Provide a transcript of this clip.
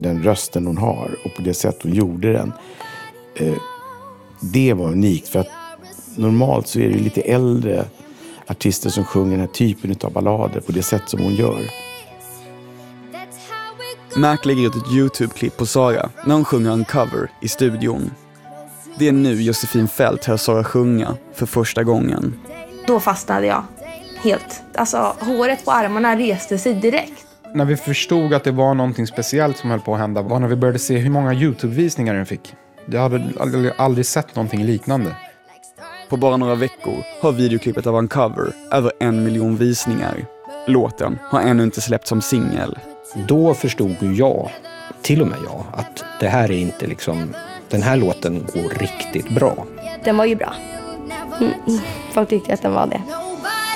Den rösten hon har och på det sätt hon gjorde den. Det var unikt för att normalt så är det lite äldre artister som sjunger den här typen av ballader på det sätt som hon gör. Mac lägger ut ett YouTube-klipp på Sara när hon sjunger en cover i studion. Det är nu Josefin Fält hör Sara sjunga för första gången. Då fastnade jag helt. Alltså håret på armarna reste sig direkt. När vi förstod att det var någonting speciellt som höll på att hända var när vi började se hur många YouTube-visningar den fick. Jag hade aldrig sett någonting liknande. På bara några veckor har videoklippet av en cover över 1 miljon visningar. Låten har ännu inte släppts som singel. Då förstod ju jag, till och med jag, att det här är inte liksom, den här låten går riktigt bra. Den var ju bra. Folk tyckte att den var det.